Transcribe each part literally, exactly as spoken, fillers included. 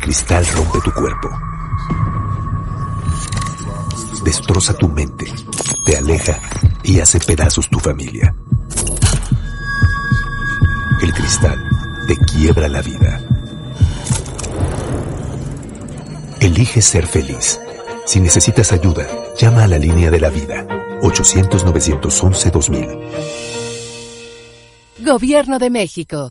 cristal rompe tu cuerpo. Destroza tu mente, te aleja y hace pedazos tu familia. El cristal te quiebra la vida. Elige ser feliz. Si necesitas ayuda, llama a la línea de la vida. ochocientos, novecientos once, dos mil. Gobierno de México.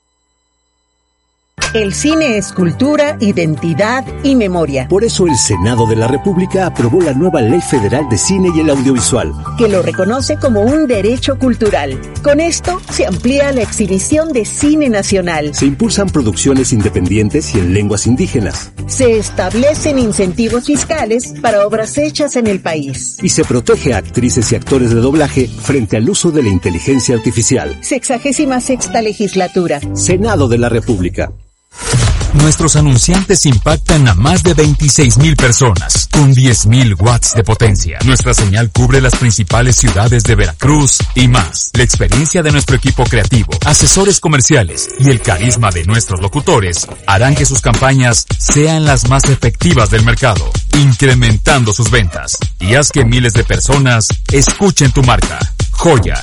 El cine es cultura, identidad y memoria. Por eso el Senado de la República aprobó la nueva Ley Federal de Cine y el Audiovisual, que lo reconoce como un derecho cultural. Con esto se amplía la exhibición de cine nacional. Se impulsan producciones independientes y en lenguas indígenas. Se establecen incentivos fiscales para obras hechas en el país. Y se protege a actrices y actores de doblaje frente al uso de la inteligencia artificial. Sexagésima sexta legislatura. Senado de la República. Nuestros anunciantes impactan a más de veintiséis mil personas, con diez mil watts de potencia. Nuestra señal cubre las principales ciudades de Veracruz y más. La experiencia de nuestro equipo creativo, asesores comerciales y el carisma de nuestros locutores harán que sus campañas sean las más efectivas del mercado, incrementando sus ventas. Y haz que miles de personas escuchen tu marca. Joya.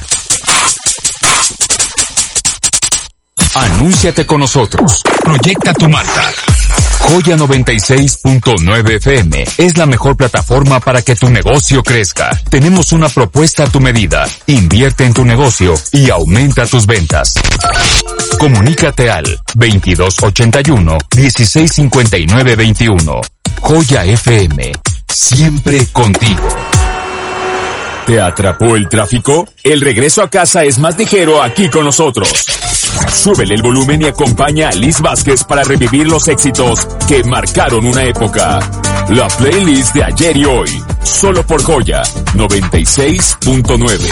Anúnciate con nosotros. Proyecta tu marca. Joya noventa y seis punto nueve F M es la mejor plataforma para que tu negocio crezca. Tenemos una propuesta a tu medida. Invierte en tu negocio y aumenta tus ventas. Comunícate al veintidós ochenta y uno, dieciséis cincuenta y nueve veintiuno. Joya F M. Siempre contigo. ¿Te atrapó el tráfico? El regreso a casa es más ligero aquí con nosotros. Súbele el volumen y acompaña a Liz Vázquez para revivir los éxitos que marcaron una época. La playlist de ayer y hoy, solo por Joya noventa y seis punto nueve.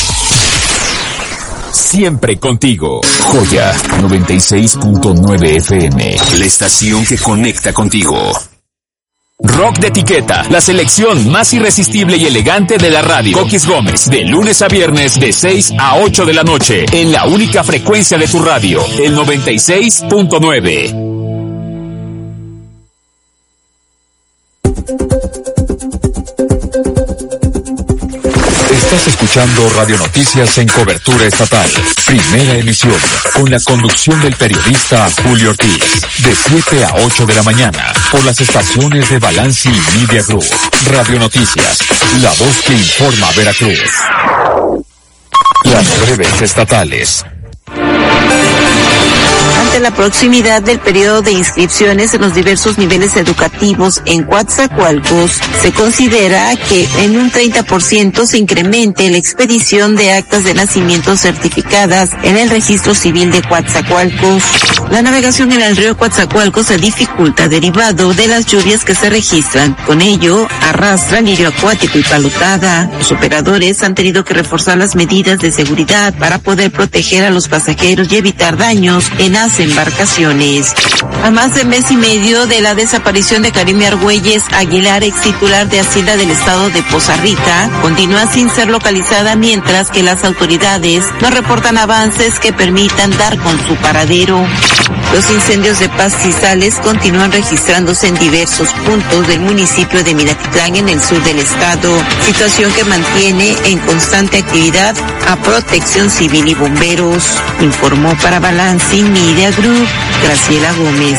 Siempre contigo. Joya noventa y seis punto nueve F M. La estación que conecta contigo. Rock de etiqueta, la selección más irresistible y elegante de la radio. Coquis Gómez, de lunes a viernes de seis a ocho de la noche, en la única frecuencia de tu radio, el noventa y seis punto nueve. Estás escuchando Radio Noticias en cobertura estatal. Primera emisión, con la conducción del periodista Julio Ortiz, de siete a ocho de la mañana, por las estaciones de Balanci y Media Group. Radio Noticias, la voz que informa a Veracruz. Las breves estatales. Ante la proximidad del periodo de inscripciones en los diversos niveles educativos en Coatzacoalcos, se considera que en un treinta por ciento se incremente la expedición de actas de nacimiento certificadas en el registro civil de Coatzacoalcos. La navegación en el río Coatzacoalcos se dificulta derivado de las lluvias que se registran. Con ello, arrastran lirio acuático y palotada. Los operadores han tenido que reforzar las medidas de seguridad para poder proteger a los pasajeros y evitar daños en las embarcaciones. A más de mes y medio de la desaparición de Karime Argüelles Aguilar, ex titular de Hacienda del estado de Poza Rica, continúa sin ser localizada, mientras que las autoridades no reportan avances que permitan dar con su paradero. Los incendios de pastizales continúan registrándose en diversos puntos del municipio de Minatitlán, en el sur del estado, situación que mantiene en constante actividad a Protección Civil y Bomberos. Informó para Balanci Media Group, Graciela Gómez.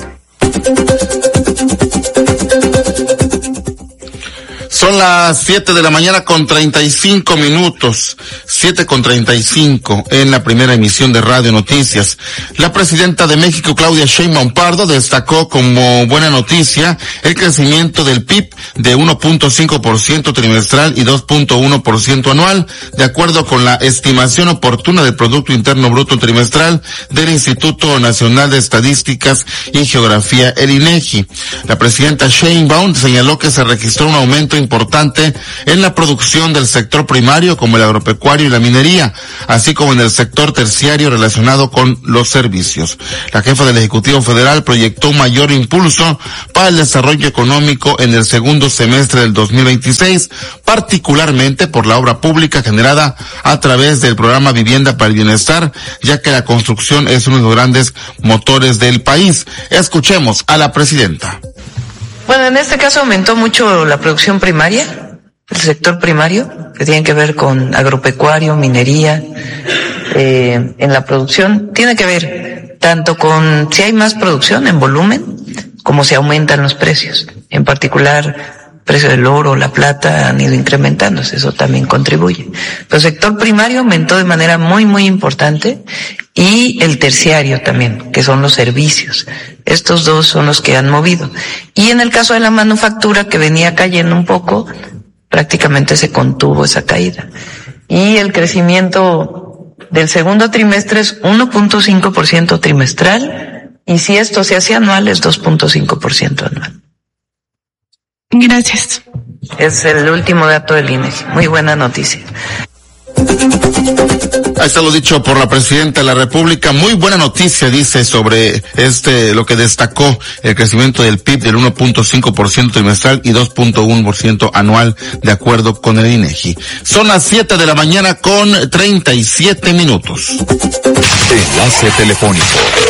Son las siete de la mañana con treinta y cinco minutos, siete con treinta y cinco en la primera emisión de Radio Noticias. La presidenta de México, Claudia Sheinbaum Pardo, destacó como buena noticia el crecimiento del P I B de uno punto cinco por ciento trimestral y dos punto uno por ciento anual, de acuerdo con la estimación oportuna del Producto Interno Bruto trimestral del Instituto Nacional de Estadísticas y Geografía, el INEGI. La presidenta Sheinbaum señaló que se registró un aumento importante importante en la producción del sector primario como el agropecuario y la minería, así como en el sector terciario relacionado con los servicios. La jefa del Ejecutivo Federal proyectó un mayor impulso para el desarrollo económico en el segundo semestre del dos mil veintiséis, particularmente por la obra pública generada a través del programa Vivienda para el Bienestar, ya que la construcción es uno de los grandes motores del país. Escuchemos a la presidenta. Bueno, en este caso aumentó mucho la producción primaria, el sector primario, que tiene que ver con agropecuario, minería, eh, en la producción. Tiene que ver tanto con si hay más producción en volumen, como si aumentan los precios. En particular, el precio del oro, la plata han ido incrementándose, eso también contribuye. Pero el sector primario aumentó de manera muy, muy importante, y el terciario también, que son los servicios. Estos dos son los que han movido. Y en el caso de la manufactura, que venía cayendo un poco, prácticamente se contuvo esa caída. Y el crecimiento del segundo trimestre es uno punto cinco por ciento trimestral, y si esto se hace anual es dos punto cinco por ciento anual. Gracias. Es el último dato del I N E G I. Muy buena noticia. Ahí está lo dicho por la presidenta de la República. Muy buena noticia, dice, sobre este, lo que destacó el crecimiento del P I B del uno punto cinco por ciento trimestral y dos punto uno por ciento anual, de acuerdo con el I N E G I. Son las siete de la mañana con treinta y siete minutos. Enlace telefónico.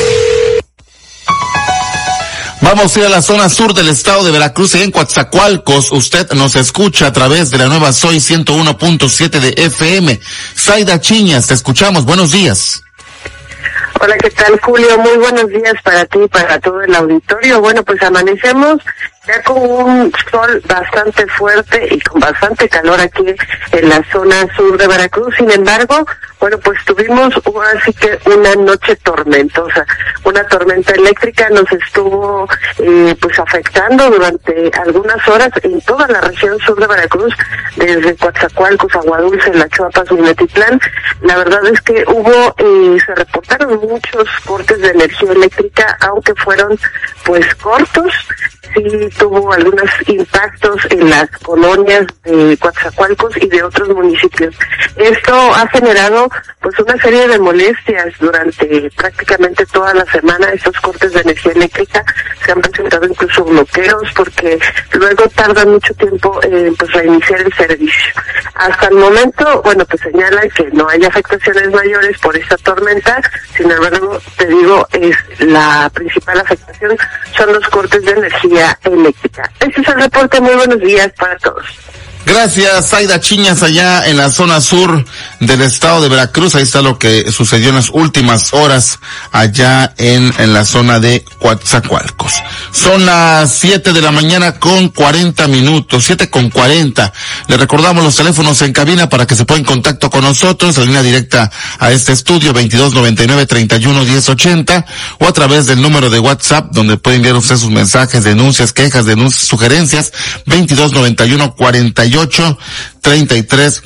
Vamos a ir a la zona sur del estado de Veracruz, en Coatzacoalcos. Usted nos escucha a través de la nueva Soy ciento uno punto siete de F M. Zaida Chiñas, te escuchamos. Buenos días. Hola, ¿qué tal, Julio? Muy buenos días para ti y para todo el auditorio. Bueno, pues amanecemos ya con un sol bastante fuerte y con bastante calor aquí en la zona sur de Veracruz. Sin embargo, bueno, pues tuvimos así que una noche tormentosa. Una tormenta eléctrica nos estuvo eh, pues afectando durante algunas horas en toda la región sur de Veracruz, desde Coatzacoalcos, Aguadulce, La Chuapas, Minatitlán. La verdad es que hubo, eh, se reportaron muchos cortes de energía eléctrica, aunque fueron pues cortos. Sí tuvo algunos impactos en las colonias de Coatzacoalcos y de otros municipios. Esto ha generado pues una serie de molestias durante prácticamente toda la semana. Estos cortes de energía eléctrica se han presentado incluso bloqueos, porque luego tardan mucho tiempo en pues reiniciar el servicio. Hasta el momento, bueno, pues señalan que no hay afectaciones mayores por esta tormenta. Sin embargo, te digo, es la principal afectación son los cortes de energía eléctrica. Este es el reporte. Muy buenos días para todos. Gracias, Zaida Chiñas, allá en la zona sur del estado de Veracruz. Ahí está lo que sucedió en las últimas horas allá en, en la zona de Coatzacoalcos. Son las siete de la mañana con cuarenta minutos, siete con cuarenta. Le recordamos los teléfonos en cabina para que se ponga en contacto con nosotros, la línea directa a este estudio, veintidós noventa y nueve, treinta y uno, diez ochenta, o a través del número de WhatsApp, donde puede enviar usted sus mensajes, denuncias, quejas, denuncias, sugerencias, veintidós noventa y uno, cuarenta y ocho, treinta y tres,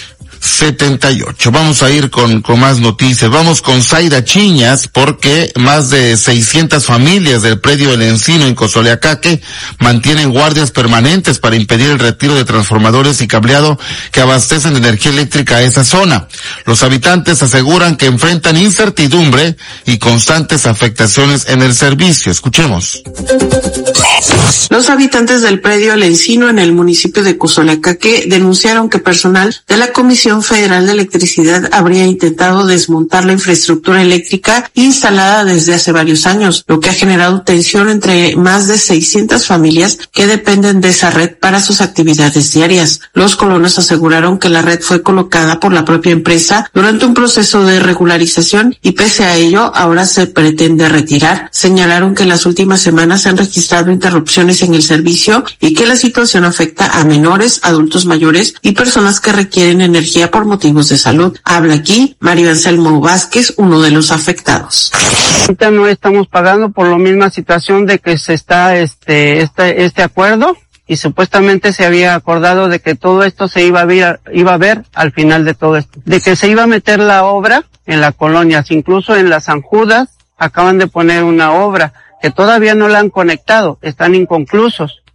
setenta y ocho. Vamos a ir con, con más noticias. Vamos con Zaida Chiñas, porque más de seiscientas familias del predio El Encino en Cozoleacaque mantienen guardias permanentes para impedir el retiro de transformadores y cableado que abastecen de energía eléctrica a esa zona. Los habitantes aseguran que enfrentan incertidumbre y constantes afectaciones en el servicio. Escuchemos. Los habitantes del predio El Encino en el municipio de Cozoleacaque denunciaron que personal de la Comisión Federal de Electricidad habría intentado desmontar la infraestructura eléctrica instalada desde hace varios años, lo que ha generado tensión entre más de seiscientas familias que dependen de esa red para sus actividades diarias. Los colonos aseguraron que la red fue colocada por la propia empresa durante un proceso de regularización y pese a ello ahora se pretende retirar. Señalaron que en las últimas semanas se han registrado interrupciones en el servicio y que la situación afecta a menores, adultos mayores y personas que requieren energía por motivos de salud. Habla aquí Mario Anselmo Vázquez, uno de los afectados. Ahorita no estamos pagando por la misma situación de que se está este este este acuerdo y supuestamente se había acordado de que todo esto se iba a ver iba a ver al final de todo esto, de que se iba a meter la obra en las colonias, incluso en las San Judas acaban de poner una obra que todavía no la han conectado, están inconclusos.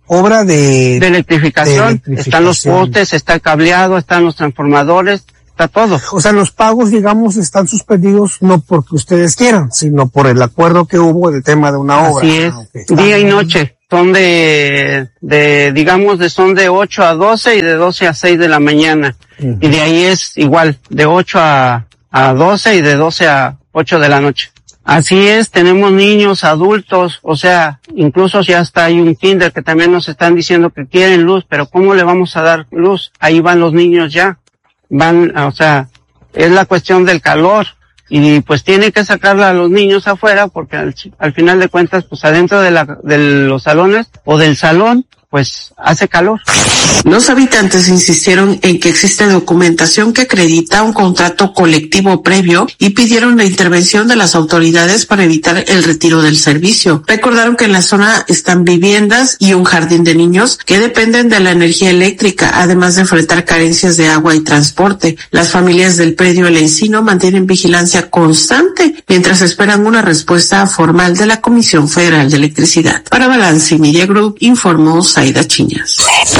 obra de, de, electrificación. de electrificación. Están los postes, está el cableado, están los transformadores, está todo. O sea, los pagos, digamos, están suspendidos no porque ustedes quieran, sino por el acuerdo que hubo del tema de una obra. Así es, ah, okay. Día y noche. Son de, de, digamos, de, son de ocho a doce y de doce a seis de la mañana. Uh-huh. Y de ahí es igual, de ocho a, a doce y de doce a ocho de la noche. Así es, tenemos niños, adultos, o sea, incluso ya hasta hay un kinder que también nos están diciendo que quieren luz, pero ¿cómo le vamos a dar luz? Ahí van los niños ya. Van, o sea, es la cuestión del calor. Y pues tiene que sacarla a los niños afuera porque al, al final de cuentas, pues adentro de, la, de los salones o del salón, pues hace calor. Los habitantes insistieron en que existe documentación que acredita un contrato colectivo previo y pidieron la intervención de las autoridades para evitar el retiro del servicio. Recordaron que en la zona están viviendas y un jardín de niños que dependen de la energía eléctrica, además de enfrentar carencias de agua y transporte. Las familias del predio El Encino mantienen vigilancia constante mientras esperan una respuesta formal de la Comisión Federal de Electricidad. Para Balance Media Group, informó Zaida Chiñas.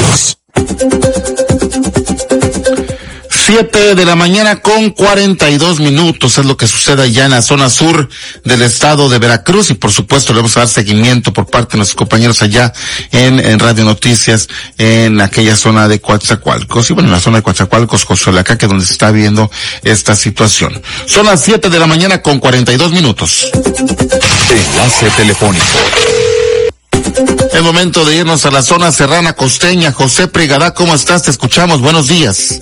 Siete de la mañana con cuarenta y dos minutos es lo que sucede ya en la zona sur del estado de Veracruz y por supuesto le vamos a dar seguimiento por parte de nuestros compañeros allá en, en Radio Noticias en aquella zona de Coatzacoalcos y bueno, en la zona de Coatzacoalcos, Cozoleacaque, donde se está viendo esta situación. Son las siete de la mañana con cuarenta y dos minutos. Enlace telefónico. Es momento de irnos a la zona serrana costeña. José Prigadá, ¿cómo estás? Te escuchamos. Buenos días.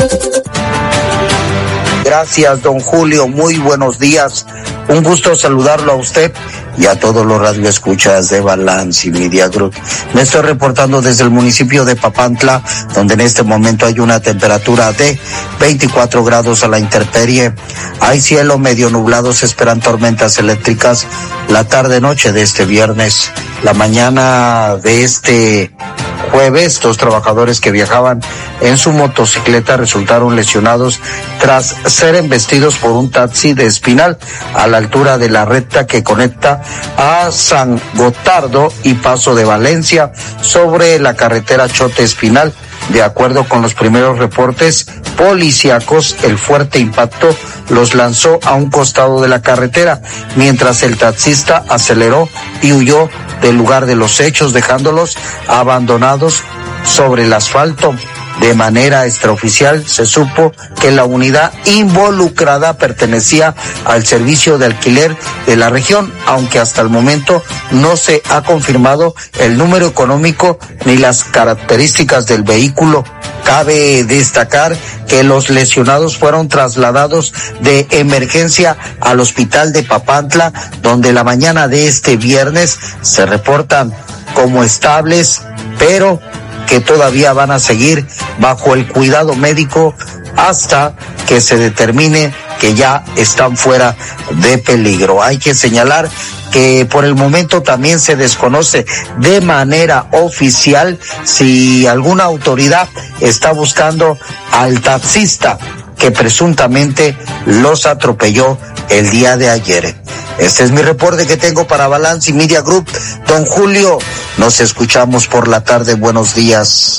Gracias, don Julio. Muy buenos días. Un gusto saludarlo a usted y a todos los radioescuchas de Balance Media Group. Me estoy reportando desde el municipio de Papantla, donde en este momento hay una temperatura de veinticuatro grados a la intemperie. Hay cielo medio nublado, se esperan tormentas eléctricas la tarde-noche de este viernes. La mañana de este jueves, dos trabajadores que viajaban en su motocicleta resultaron lesionados tras ser embestidos por un taxi de Espinal a la altura de la recta que conecta a San Gotardo y Paso de Valencia sobre la carretera Chote Espinal. De acuerdo con los primeros reportes policíacos, el fuerte impacto los lanzó a un costado de la carretera, mientras el taxista aceleró y huyó del lugar de los hechos, dejándolos abandonados sobre el asfalto. De manera extraoficial se supo que la unidad involucrada pertenecía al servicio de alquiler de la región, aunque hasta el momento no se ha confirmado el número económico ni las características del vehículo. Cabe destacar que los lesionados fueron trasladados de emergencia al hospital de Papantla, donde la mañana de este viernes se reportan como estables, pero que todavía van a seguir bajo el cuidado médico hasta que se determine que ya están fuera de peligro. Hay que señalar que por el momento también se desconoce de manera oficial si alguna autoridad está buscando al taxista que presuntamente los atropelló el día de ayer. Este es mi reporte que tengo para Balance Media Group. Don Julio, nos escuchamos por la tarde. Buenos días.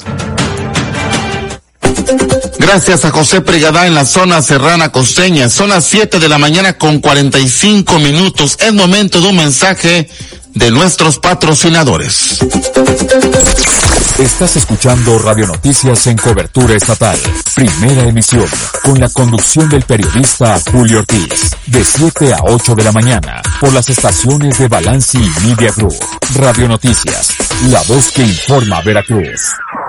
Gracias a José Prigadá en la zona serrana costeña. Son las siete de la mañana con cuarenta y cinco minutos. Es momento de un mensaje de nuestros patrocinadores. Estás escuchando Radio Noticias en cobertura estatal. Primera emisión, con la conducción del periodista Julio Ortiz. De siete a ocho de la mañana, por las estaciones de Balance y Media Group. Radio Noticias, la voz que informa Veracruz.